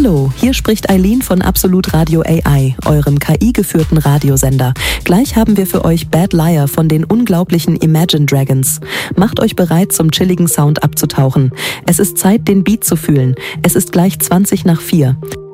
Hallo, hier spricht Eileen von Absolut Radio AI, eurem KI-geführten Radiosender. Gleich haben wir für euch Bad Liar von den unglaublichen Imagine Dragons. Macht euch bereit, zum chilligen Sound abzutauchen. Es ist Zeit, den Beat zu fühlen. Es ist gleich 4:20.